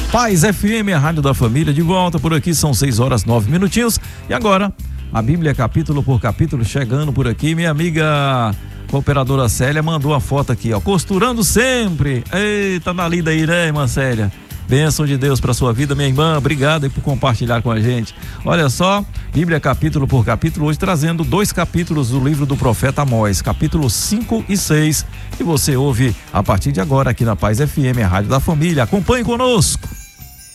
Paz FM, a rádio da família, de volta por aqui, são 6h09. E agora, a Bíblia capítulo por capítulo chegando por aqui. Minha amiga cooperadora Célia mandou a foto aqui, ó, costurando sempre. Eita, na lida aí, né, irmã Célia? Bênção de Deus para sua vida, minha irmã. Obrigado aí por compartilhar com a gente. Olha só, Bíblia capítulo por capítulo, hoje trazendo 2 capítulos do livro do profeta Amós, capítulo 5 e 6. E você ouve a partir de agora aqui na Paz FM, a rádio da família. Acompanhe conosco.